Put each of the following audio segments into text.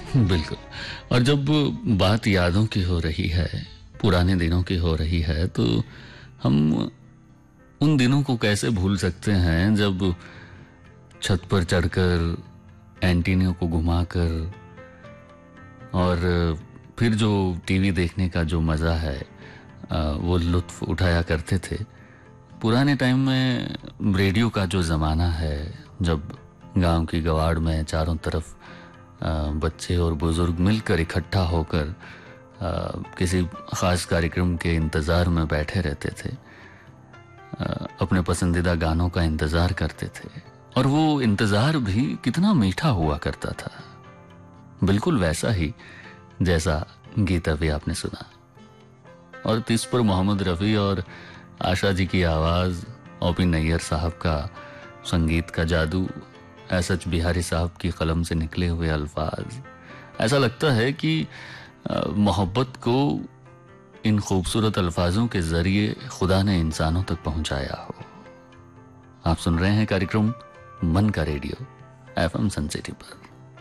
बिल्कुल। और जब बात यादों की हो रही है, पुराने दिनों की हो रही है, तो हम उन दिनों को कैसे भूल सकते हैं जब छत पर चढ़कर एंटीना को घुमाकर और फिर जो टीवी देखने का जो मज़ा है वो लुत्फ उठाया करते थे। पुराने टाइम में रेडियो का जो ज़माना है, जब गांव की गवाड़ में चारों तरफ बच्चे और बुजुर्ग मिलकर इकट्ठा होकर किसी ख़ास कार्यक्रम के इंतज़ार में बैठे रहते थे, अपने पसंदीदा गानों का इंतज़ार करते थे, और वो इंतज़ार भी कितना मीठा हुआ करता था, बिल्कुल वैसा ही जैसा गीत अभी आपने सुना। और इस पर मोहम्मद रफ़ी और आशा जी की आवाज़, ओ.पी. नैयर साहब का संगीत का जादू, एस.एच. बिहारी साहब की कलम से निकले हुए अल्फाज, ऐसा लगता है कि मोहब्बत को इन खूबसूरत अल्फाजों के जरिए खुदा ने इंसानों तक पहुंचाया हो। आप सुन रहे हैं कार्यक्रम मन का रेडियो FM सन सिटी पर।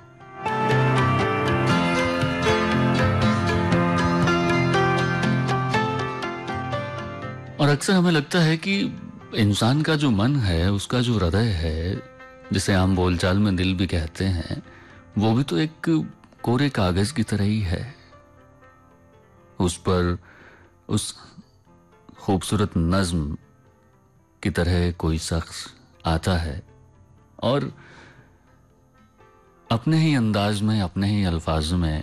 और अक्सर हमें लगता है कि इंसान का जो मन है, उसका जो हृदय है, जिसे आम बोलचाल में दिल भी कहते हैं, वो भी तो एक कोरे कागज की तरह ही है। उस पर उस खूबसूरत नज्म की तरह कोई शख्स आता है और अपने ही अंदाज में, अपने ही अल्फाजों में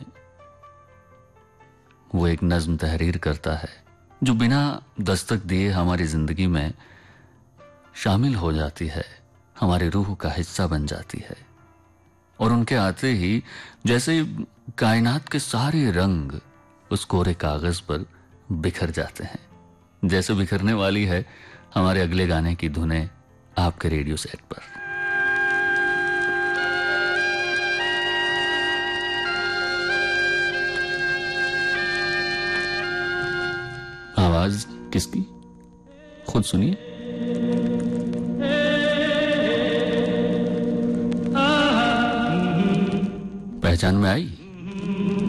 वो एक नज्म तहरीर करता है, जो बिना दस्तक दिए हमारी जिंदगी में शामिल हो जाती है, हमारी रूह का हिस्सा बन जाती है। और उनके आते ही जैसे कायनात के सारे रंग उस कोरे कागज पर बिखर जाते हैं, जैसे बिखरने वाली है हमारे अगले गाने की धुनें आपके रेडियो सेट पर। आवाज किसकी? खुद सुनिए। पहचान में आई?